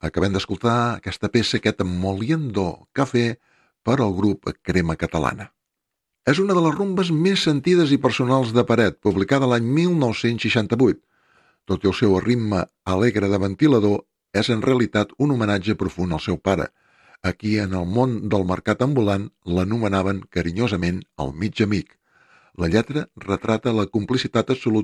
Acabem d'escoltar aquesta peça, aquest Moliendo Café, per al grup Crema Catalana. És una de les rumbes més sentides i personals de Peret, publicada l'any 1968. Tot i el seu ritme alegre de ventilador, és en realitat un homenatge profund al seu pare, a qui en el món del mercat ambulant l'anomenaven carinyosament el mig amic. La lletra retrata la complicitat absoluta